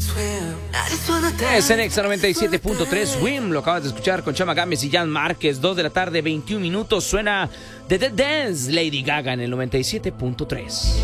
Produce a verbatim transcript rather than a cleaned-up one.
Es en Exa noventa y siete punto tres, Swim, lo acabas de escuchar con Chama Gámez y Jan Márquez, dos de la tarde, veintiún minutos, suena The Dead Dance, Lady Gaga en el noventa y siete punto tres.